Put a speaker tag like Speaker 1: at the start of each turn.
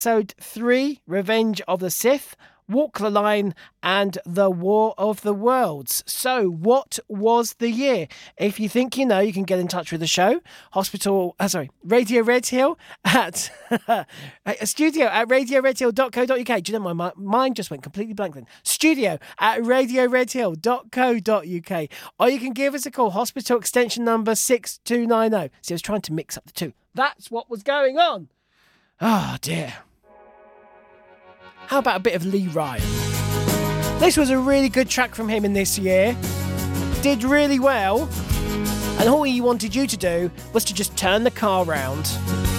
Speaker 1: Episode 3, Revenge of the Sith, Walk the Line, and The War of the Worlds. So, what was the year? If you think you know, you can get in touch with the show. Radio Red Hill at a studio at radioredhill.co.uk. Do you know, my mind just went completely blank then. Studio at radioredhill.co.uk. Or you can give us a call, hospital extension number 6290. See, I was trying to mix up the two. That's what was going on. Oh, dear. How about a bit of Lee Ryan? This was a really good track from him in this year. Did really well. And all he wanted you to do was to just turn the car round.